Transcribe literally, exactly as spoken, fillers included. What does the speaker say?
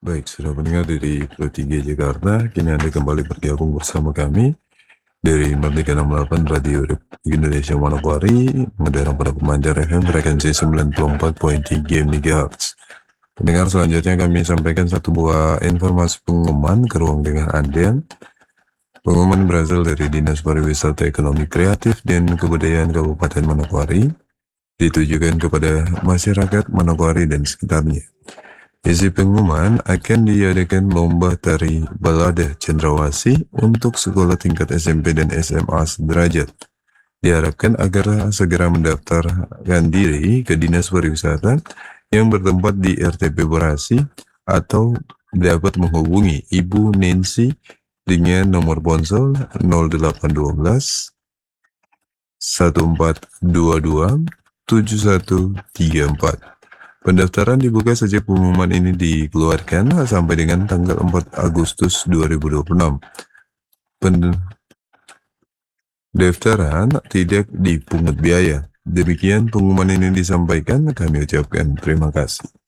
Baik, sudah mendengar dari Pro tiga Jakarta, kini Anda kembali bergabung bersama kami dari Merdeka enam puluh delapan Radio Republik Indonesia Manokwari, mengudara pada pemancar F M frekuensi sembilan puluh empat koma tiga MHz. Pendengar, selanjutnya kami sampaikan satu buah informasi pengumuman ke ruang dengar Anda. Pengumuman berasal dari Dinas Pariwisata Ekonomi Kreatif dan Kebudayaan Kabupaten Manokwari, ditujukan kepada masyarakat Manokwari dan sekitarnya. Isi pengumuman akan diadakan lomba tari balada cendrawasih untuk sekolah tingkat S M P dan S M A sederajat. Diharapkan agar segera mendaftarkan diri ke Dinas Pariwisata yang bertempat di R T P Berasi atau dapat menghubungi Ibu Nancy dengan nomor ponsel nol delapan satu dua satu empat dua dua tujuh satu tiga empat. Pendaftaran dibuka sejak pengumuman ini dikeluarkan sampai dengan tanggal empat Agustus dua ribu dua puluh enam. Pendaftaran tidak dipungut biaya. Demikian pengumuman ini disampaikan, kami ucapkan terima kasih.